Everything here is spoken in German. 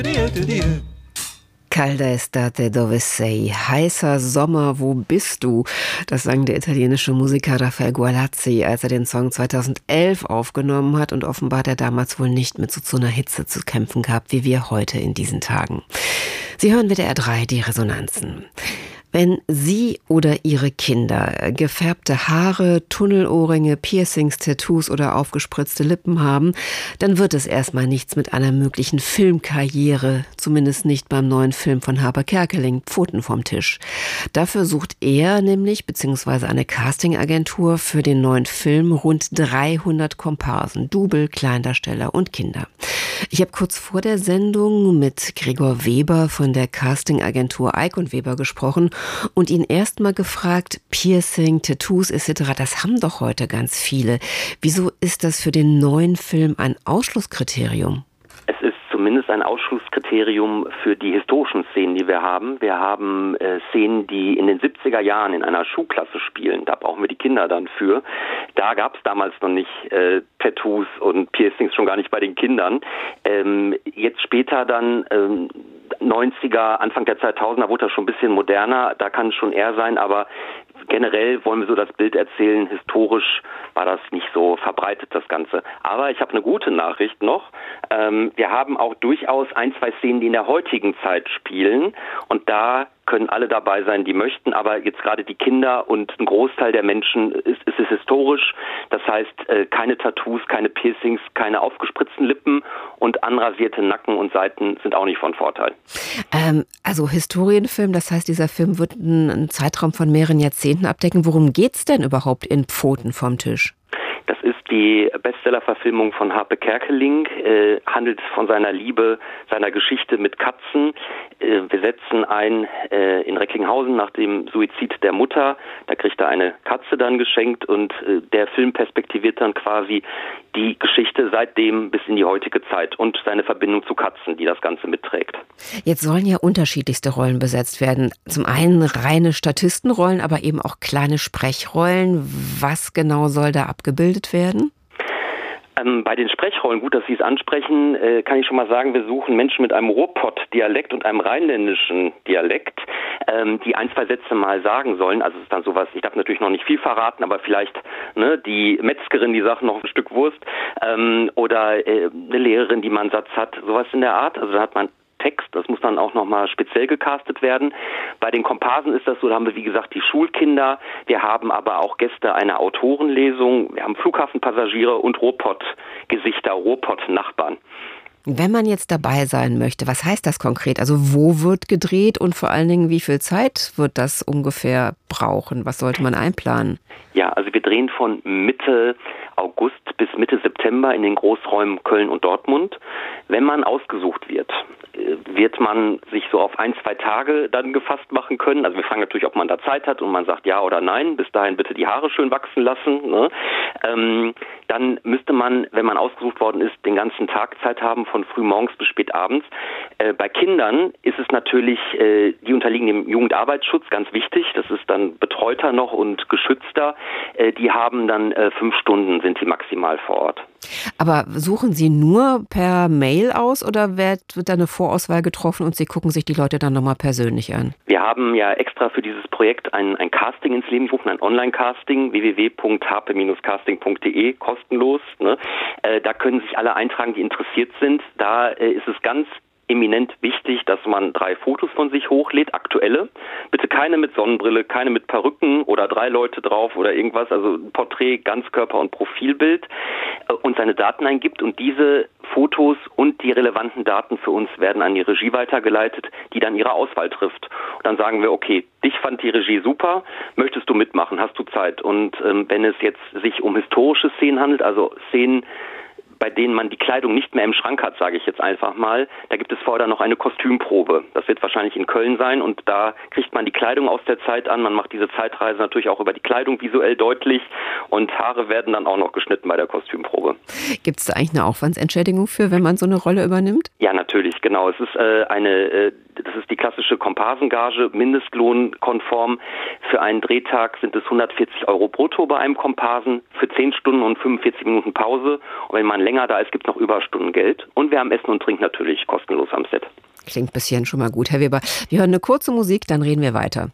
Calda estate dove sei? Heißer Sommer, wo bist du? Das sang der italienische Musiker Rafael Gualazzi, als er den Song 2011 aufgenommen hat, und offenbar hat er damals wohl nicht mit so einer Hitze zu kämpfen gehabt, wie wir heute in diesen Tagen. Sie hören WDR 3, die Resonanzen. Wenn Sie oder Ihre Kinder gefärbte Haare, Tunnelohrringe, Piercings, Tattoos oder aufgespritzte Lippen haben, dann wird es erstmal nichts mit einer möglichen Filmkarriere, zumindest nicht beim neuen Film von Harpe Kerkeling, Pfoten vom Tisch. Dafür sucht er nämlich, beziehungsweise eine Castingagentur für den neuen Film, rund 300 Komparsen, Double, Kleindarsteller und Kinder. Ich habe kurz vor der Sendung mit Gregor Weber von der Castingagentur Eick & Weber gesprochen und ihn erst mal gefragt, Piercing, Tattoos etc., das haben doch heute ganz viele. Wieso ist das für den neuen Film ein Ausschlusskriterium? Es ist zumindest ein Ausschlusskriterium für die historischen Szenen, die wir haben. Wir haben Szenen, die in den 70er Jahren in einer Schulklasse spielen. Da brauchen wir die Kinder dann für. Da gab es damals noch nicht Tattoos und Piercings, schon gar nicht bei den Kindern. Jetzt später dann 90er, Anfang der 2000er wurde das schon ein bisschen moderner. Da kann es schon eher sein, aber generell wollen wir so das Bild erzählen. Historisch war das nicht so verbreitet, das Ganze. Aber ich habe eine gute Nachricht noch. Wir haben auch durchaus ein, zwei Szenen, die in der heutigen Zeit spielen. Und da können alle dabei sein, die möchten. Aber jetzt gerade die Kinder und ein Großteil der Menschen ist es historisch. Das heißt, keine Tattoos, keine Piercings, keine aufgespritzten Lippen und anrasierte Nacken und Seiten sind auch nicht von Vorteil. Also Historienfilm, das heißt, dieser Film wird einen Zeitraum von mehreren Jahrzehnten abdecken. Worum geht's denn überhaupt in Pfoten vom Tisch? Das ist die Bestseller-Verfilmung von Harpe Kerkeling, handelt von seiner Liebe, seiner Geschichte mit Katzen. Wir setzen ein in Recklinghausen nach dem Suizid der Mutter. Da kriegt er eine Katze dann geschenkt und der Film perspektiviert dann quasi die Geschichte seitdem bis in die heutige Zeit und seine Verbindung zu Katzen, die das Ganze mitträgt. Jetzt sollen ja unterschiedlichste Rollen besetzt werden. Zum einen reine Statistenrollen, aber eben auch kleine Sprechrollen. Was genau soll da abgebildet werden? Bei den Sprechrollen, gut, dass Sie es ansprechen, kann ich schon mal sagen, wir suchen Menschen mit einem Ruhrpott-Dialekt und einem rheinländischen Dialekt, die ein, zwei Sätze mal sagen sollen. Also es ist dann sowas, ich darf natürlich noch nicht viel verraten, aber vielleicht die Metzgerin, die sagt noch ein Stück Wurst, oder eine Lehrerin, die mal einen Satz hat, sowas in der Art. Also da hat man Text, das muss dann auch nochmal speziell gecastet werden. Bei den Komparsen ist das so, da haben wir wie gesagt die Schulkinder, wir haben aber auch Gäste einer Autorenlesung, wir haben Flughafenpassagiere und Ruhrpott-Gesichter, Ruhrpott-Nachbarn. Wenn man jetzt dabei sein möchte, was heißt das konkret? Also wo wird gedreht und vor allen Dingen, wie viel Zeit wird das ungefähr brauchen? Was sollte man einplanen? Ja, also wir drehen von Mitte August bis Mitte September in den Großräumen Köln und Dortmund. Wenn man ausgesucht wird, wird man sich so auf 1, 2 Tage dann gefasst machen können. Also wir fragen natürlich, ob man da Zeit hat und man sagt ja oder nein. Bis dahin bitte die Haare schön wachsen lassen. Ne? Dann müsste man, wenn man ausgesucht worden ist, den ganzen Tag Zeit haben, von früh morgens bis spät abends. Bei Kindern ist es natürlich, die unterliegen dem Jugendarbeitsschutz, ganz wichtig. Das ist dann betreuter noch und geschützter. Die haben dann 5 Stunden, sind sie maximal vor Ort. Aber suchen Sie nur per Mail aus oder wird da eine Vorauswahl getroffen und Sie gucken sich die Leute dann nochmal persönlich an? Wir haben ja extra für dieses Projekt ein Casting ins Leben gerufen, ein Online-Casting, www.harpe-casting.de, kostenlos. Ne? Da können sich alle eintragen, die interessiert sind. Da ist es ganz eminent wichtig, dass man 3 Fotos von sich hochlädt, aktuelle. Bitte keine mit Sonnenbrille, keine mit Perücken oder 3 Leute drauf oder irgendwas, also Porträt, Ganzkörper und Profilbild und seine Daten eingibt und diese Fotos und die relevanten Daten für uns werden an die Regie weitergeleitet, die dann ihre Auswahl trifft. Und dann sagen wir, okay, dich fand die Regie super, möchtest du mitmachen, hast du Zeit? Und wenn es jetzt sich um historische Szenen handelt, also Szenen, bei denen man die Kleidung nicht mehr im Schrank hat, sage ich jetzt einfach mal. Da gibt es vorher noch eine Kostümprobe. Das wird wahrscheinlich in Köln sein und da kriegt man die Kleidung aus der Zeit an. Man macht diese Zeitreise natürlich auch über die Kleidung visuell deutlich und Haare werden dann auch noch geschnitten bei der Kostümprobe. Gibt es da eigentlich eine Aufwandsentschädigung für, wenn man so eine Rolle übernimmt? Ja, natürlich, genau. Es ist das ist die klassische Komparsengage, mindestlohnkonform. Für einen Drehtag sind es 140 € brutto bei einem Komparsen, für 10 Stunden und 45 Minuten Pause. Und wenn man länger da ist, gibt es noch Überstundengeld. Und wir haben Essen und Trinken natürlich kostenlos am Set. Klingt bis hierhin schon mal gut, Herr Weber. Wir hören eine kurze Musik, dann reden wir weiter.